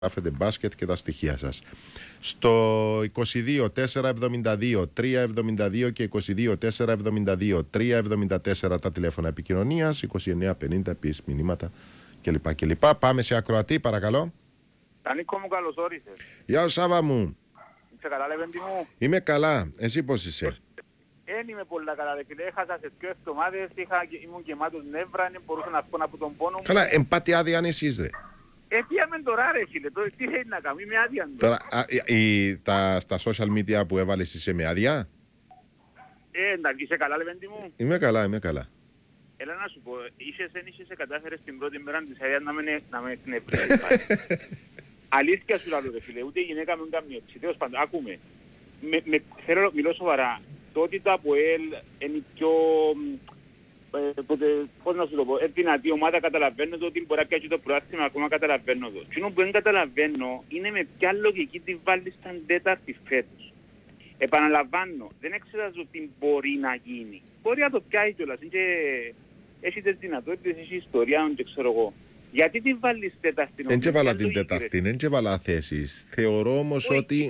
Γράφετε μπάσκετ και τα στοιχεία σας. Στο 22 472 372 και 22 472 374 τα τηλέφωνα επικοινωνίας, 2950 επίσης μηνύματα κλπ. Πάμε σε ακροατή, παρακαλώ. Νίκο μου, καλώς όρισες. Γεια σου Σάβα μου. Είσαι καλά, Λεβέντη μου? Είμαι καλά, εσύ πώς είσαι? Δεν είμαι πολλά καλά, ρε φίλε. Έχασα σε 2 εβδομάδες, ήμουν γεμάτος νεύρα, δεν μπορούσα να βγω από τον πόνο μου. Καλά, εμπάτη άδεια αν εσείς ρε. Πήγαμε τώρα ρε φίλε, τι θέλει να κάνω, είμαι άδεια. Τώρα, στα social media που έβαλες είσαι με άδεια? Εντάξει, είσαι καλά, Λεβέντη μου? Είμαι καλά, είμαι καλά. Έλα να σου πω, σε κατάφερες την πρώτη μέρα της άδειας να με εκνευρίζεις. Αλήθεια σου λέω ρε φίλε, ούτε η γυναίκα μου κάνει έτσι. Τέλος πάντων, ακούμε. Θέλω μιλώ σοβαρά. Το ότι το ΑΠΟΕΛ είναι πιο... πώς να σου το πω, δυνατή ομάδα, καταλαβαίνω το ότι μπορεί να πιάσει το προάθλημα, ακόμα καταλαβαίνω το. Τι που δεν καταλαβαίνω είναι με ποια λογική τη βάλει σαν τέταρτη φέτος. Επαναλαμβάνω, δεν εξετάζω τι μπορεί να γίνει. Μπορεί να το πιάσει κιόλας, έχει τις δυνατότητες, έχει ιστορία, δεν ξέρω εγώ. Γιατί τη βάλεις τέταρτη? Δεν έβαλα την τέταρτη, δεν έβαλα θέσεις. Θεωρώ όμως ότι...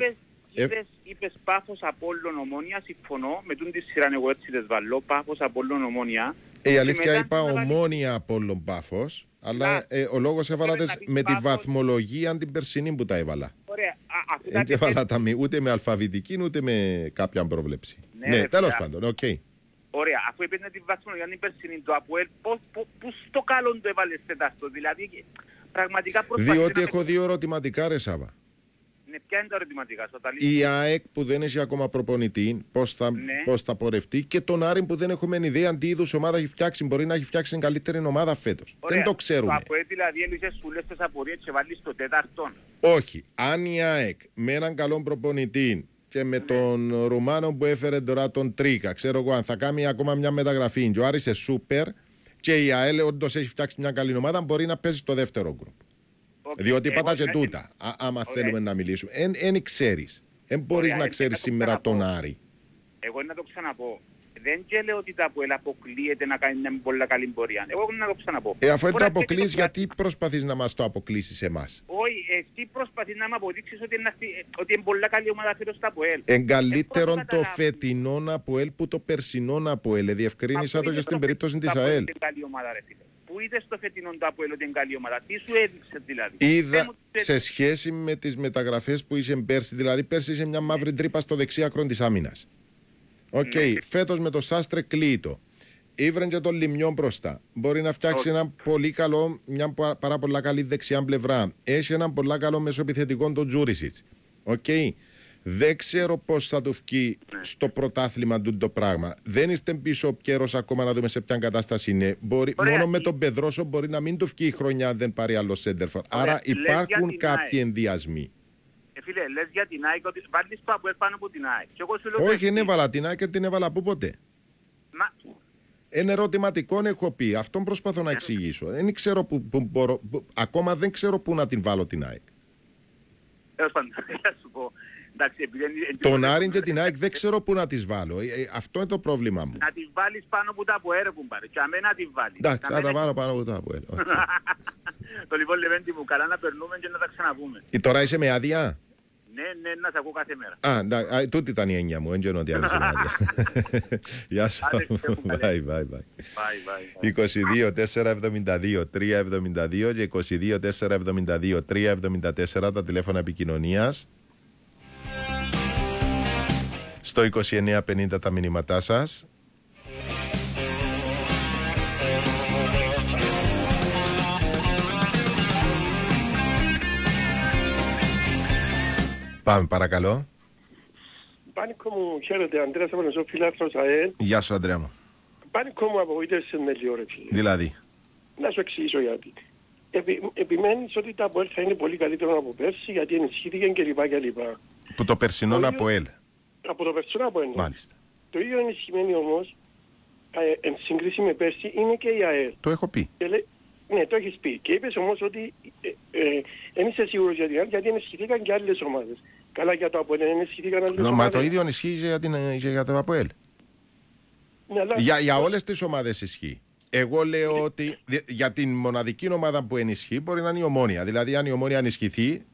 Είπες Πάφος Απόλλων Ομόνια, συμφωνώ, με τούν τη σειρά εγώ έτσι τις βάλω, Πάφος Απόλλων Ομόνια. Η αλήθεια είπα Ομόνια Απόλλων Πάφος, αλλά ο λόγος έβαλα με τη βαθμολογία την περσινή που τα έβαλα. Ωραία. Δεν έβαλα τα ούτε με αλφαβητική ούτε με κάποια πρόβλεψη. Ναι, τέλος πάντων, οκ. Ωραία, αφού είπες τη βαθμολογία την περσινή του ΑΠΟΕΛ, πώς στο καλό το έβαλες τέταρτο, δηλαδή πραγματικά προσπαθείς. Διότι έχω δύο ερωτηματικά ρε Σάβα. Ναι, ποια είναι τα ερωτηματικά σου? Η ΑΕΚ που δεν έχει ακόμα προπονητή, πώς θα πορευτεί, και τον Άρη που δεν έχουμε ιδέα τι είδους ομάδα έχει φτιάξει. Μπορεί να έχει φτιάξει την καλύτερη ομάδα φέτος. Δεν το ξέρουμε. Το ΑΠΟΕΛ δηλαδή έλυσες σου λες τις απορίες και βάλεις στο τέταρτον. Όχι. Αν η ΑΕΚ με έναν καλό προπονητή και με τον Ρουμάνο που έφερε τώρα τον Τρίκα, ξέρω εγώ, αν θα κάνει ακόμα μια μεταγραφή και ο Άρης σούπερ και η ΑΕΛ όντως έχει φτιάξει μια καλή ομάδα, μπορεί να παίζει στο δεύτερο γκρουπ. Διότι πατά και τούτα, άμα θέλουμε να μιλήσουμε. Εν ξέρεις. Δεν μπορείς να ξέρεις σήμερα τον Άρη. Εγώ να το ξαναπώ. Δεν και λέω ότι τα ΑΠΟΕΛ αποκλείεται να κάνει μια πολύ καλή πορεία. Εγώ να το ξαναπώ. Αφού δεν το αποκλείς, γιατί προσπαθείς να μας το αποκλείσεις εμάς? Όχι, εσύ προσπαθείς να μου αποδείξεις ότι είναι πολύ καλή ομάδα φέτος στα ΑΠΟΕΛ. Εγκαλύτερον το φετινό ΑΠΟΕΛ που το περσινό ΑΠΟΕΛ. Διευκρίνησα το και στην περίπτωση της ΑΕΛ. Που είδες στο φετινό το ΑΠΟΕΛ ότι είναι καλή ομάδα, τι σου έδειξε δηλαδή? Είδα σε σχέση με τις μεταγραφές που είσαι πέρσι, δηλαδή πέρσι είχε μια μαύρη τρύπα στο δεξί άκρο της άμυνας. Οκ, φέτος με το Σάστρε κλείτο. Ήβρεν και τον Λιμιό μπροστά. Μπορεί να φτιάξει ένα πολύ καλό, μια πάρα πολλά καλή δεξιά πλευρά. Έχει ένα πολύ καλό μεσοεπιθετικό τον Τζούρισιτς. Οκ. Δεν ξέρω πώς θα του βγει στο πρωτάθλημα του το πράγμα. Δεν ήρθε πίσω ο καιρός ακόμα να δούμε σε ποια κατάσταση είναι. Μόνο με τον Πεδρόσο μπορεί να μην του βγει η χρονιά αν δεν πάρει άλλο σέντερφορ. Άρα υπάρχουν κάποιοι ενδιασμοί. Φίλε, λες για την ΑΕΚ ότι βάλεις το ΑΠΟΕΛ πάνω από την ΑΕΚ. Όχι, δεν έβαλα την ΑΕΚ και την έβαλα από ποτέ. Ένα ερωτηματικό έχω πει. Αυτόν προσπαθώ να εξηγήσω. Δεν ξέρω ακόμα δεν ξέρω πού να την βάλω την ΑΕΚ. Σου πω. Τον Άρη και την ΑΕΚ δεν ξέρω πού να τις βάλω. Αυτό είναι το πρόβλημα μου. Να τις βάλεις πάνω από τα ΑΠΟΕΛ που πάρει. Και αμένα να τις βάλεις. Εντάξει, θα τα βάλω πάνω από τα ΑΠΟΕΛ. Το λοιπόν Λεβέντη μου, καλά να περνούμε και να τα ξαναπούμε. Τώρα είσαι με άδεια? Ναι, να σε ακούω κάθε μέρα. Τούτη ήταν η έννοια μου, δεν ξέρω ότι είσαι με άδεια. Γεια σου. Bye. 22 472 372 και 22 472 374 τα τηλέφωνα επικοινωνίας. Στο 2950 τα μηνύματά σας. Πάμε παρακαλώ. Πάνικο μου, χαίρετε, Αντρέας Απανεσό, φιλάθρος ΑΕΛ. Γεια σου Αντρέα μου. Πάνικο μου απογοήτευσε με λίγο ρε φίλε. Δηλαδή? Να σου εξηγήσω γιατί. Επιμένεις ότι τα ΑΠΟΕΛ θα είναι πολύ καλύτερο από πέρσι γιατί ενισχύθηκε κλπ. Που το περσινό ΑΠΟΕΛ. Από το περσινό ΑΠΟΕΛ. Μάλιστα. Το ίδιο ενισχυμένη όμως, εν σύγκριση με πέρσι, είναι και η ΑΕΛ. Το έχω πει. Ναι, το έχεις πει. Και είπες όμως ότι δεν είσαι σίγουρος γιατί ενισχυθήκαν και άλλες ομάδες. Καλά, για το ΑΠΟΕΛ ενισχυθήκαν άλλες ομάδες. Μα το ίδιο ισχύει για το ΑΠΟΕΛ. Ναι, για όλες τις ομάδες ισχύει. Εγώ λέω ότι για την μοναδική ομάδα που ενισχύει μπορεί να είναι η Ομόνια. Δηλαδή, αν η Ομόνια ενισχυθεί,